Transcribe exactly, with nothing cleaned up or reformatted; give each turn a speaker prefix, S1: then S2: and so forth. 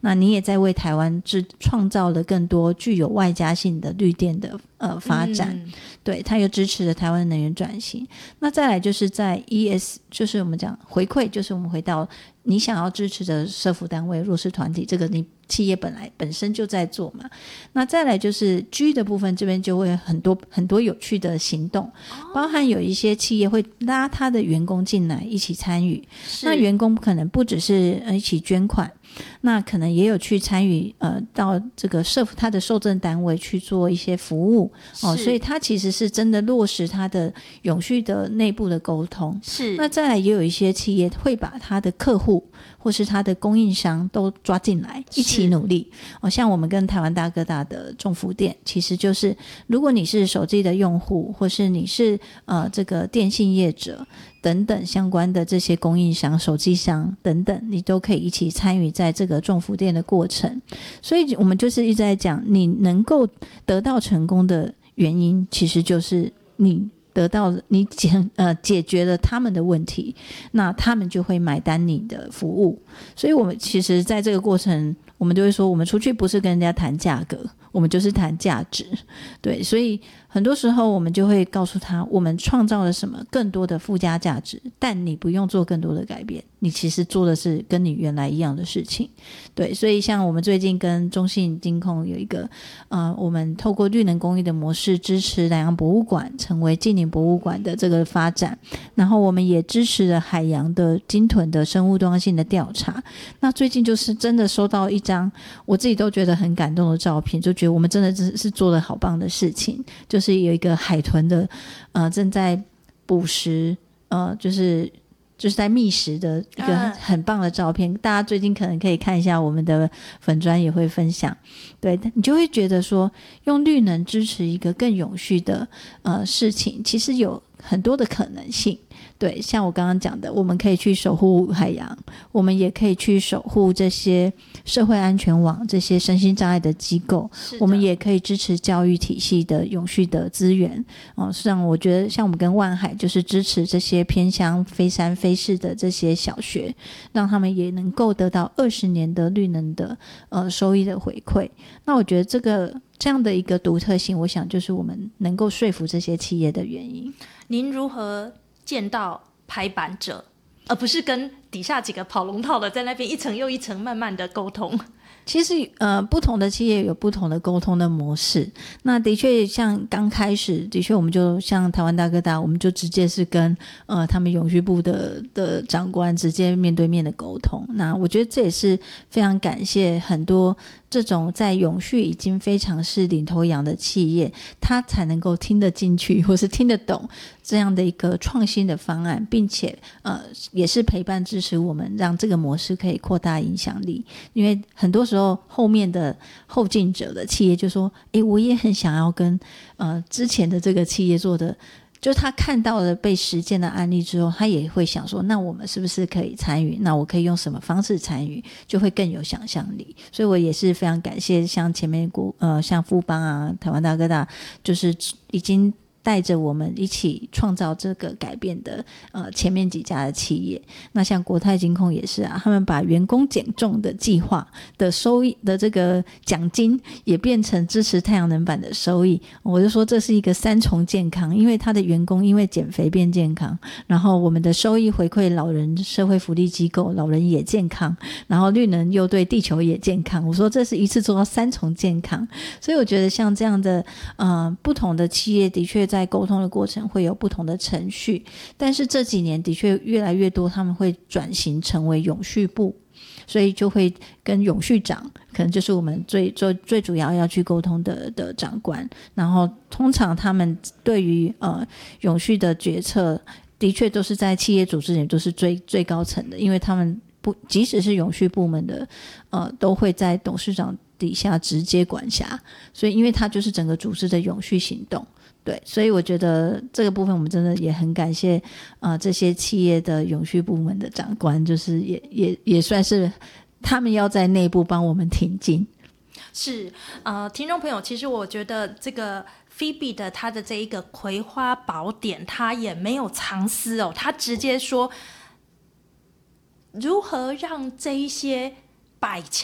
S1: 那你也在为台湾制创造了更多具有外加性的绿电的呃发展、嗯、对，它又支持了台湾能源转型。那再来就是在 E S 就是我们讲回馈，就是我们回到你想要支持的社福单位弱势团体，这个你企业本来本身就在做嘛。那再来就是 G 的部分，这边就会很多很多有趣的行动、哦、包含有一些企业会拉他的员工进来一起参与，那员工可能不只是一起捐款，那可能也有去参与呃到这个社他的受赠单位去做一些服务哦，所以他其实是真的落实他的永续的内部的沟通。是，那再来也有一些企业会把他的客户或是他的供应商都抓进来一起努力哦，像我们跟台湾大哥大的众福店，其实就是如果你是手机的用户，或是你是呃这个电信业者等等相关的这些供应商、手机商等等，你都可以一起参与在这个众福店的过程。所以我们就是一直在讲，你能够得到成功的原因，其实就是你得到你解呃解决了他们的问题，那他们就会买单你的服务。所以我们其实在这个过程，我们就会说，我们出去不是跟人家谈价格，我们就是谈价值。对，所以很多时候我们就会告诉他，我们创造了什么更多的附加价值，但你不用做更多的改变，你其实做的是跟你原来一样的事情。对，所以像我们最近跟中信金控有一个呃，我们透过绿能公益的模式支持南洋博物馆成为纪念博物馆的这个发展，然后我们也支持了海洋的鲸豚的生物多样性的调查。那最近就是真的收到一张我自己都觉得很感动的照片，就觉得我们真的是做了好棒的事情，就是有一个海豚的呃正在捕食呃就是就是在觅食的一个很棒的照片、啊、大家最近可能可以看一下，我们的粉专也会分享。对，你就会觉得说用绿能支持一个更永续的呃事情，其实有很多的可能性。对，像我刚刚讲的，我们可以去守护海洋，我们也可以去守护这些社会安全网，这些身心障碍的机构，我们也可以支持教育体系的永续的资源哦。像我觉得像我们跟万海就是支持这些偏乡非山非市的这些小学，让他们也能够得到二十年的绿能的呃收益的回馈。那我觉得这个这样的一个独特性，我想就是我们能够说服这些企业的原因。
S2: 您如何见到拍板者，而不是跟底下几个跑龙套的在那边一层又一层慢慢的沟通？
S1: 其实呃，不同的企业有不同的沟通的模式。那的确像刚开始的确我们就像台湾大哥大，我们就直接是跟呃他们永续部的的长官直接面对面的沟通。那我觉得这也是非常感谢很多这种在永续已经非常是领头羊的企业，他才能够听得进去或是听得懂这样的一个创新的方案，并且呃也是陪伴支持我们，让这个模式可以扩大影响力。因为很多时候后面的后进者的企业就说，诶，我也很想要跟呃之前的这个企业做的，就他看到了被实践的案例之后，他也会想说，那我们是不是可以参与，那我可以用什么方式参与，就会更有想象力。所以我也是非常感谢像前面国呃像富邦啊、台湾大哥大，就是已经带着我们一起创造这个改变的呃前面几家的企业。那像国泰金控也是啊，他们把员工减重的计划的收益的这个奖金也变成支持太阳能板的收益。我就说这是一个三重健康，因为他的员工因为减肥变健康，然后我们的收益回馈老人社会福利机构，老人也健康，然后绿能又对地球也健康。我说这是一次做到三重健康。所以我觉得像这样的呃不同的企业的确在沟通的过程会有不同的程序，但是这几年的确越来越多他们会转型成为永续部，所以就会跟永续长可能就是我们最最最主要要去沟通的的长官，然后通常他们对于呃永续的决策的确都是在企业组织里都是最最高层的，因为他们不即使是永续部门的呃都会在董事长底下直接管辖，所以因为他就是整个组织的永续行动。对，所以我觉得这个部分我们真的也很感谢呃这些企业的永续部门的长官，就是也也也算是他们要在内部帮我们挺进。
S2: 是呃，听众朋友，其实我觉得这个Phoebe 的他的这一个葵花宝典，他也没有藏私哦，他直接说如何让这一些百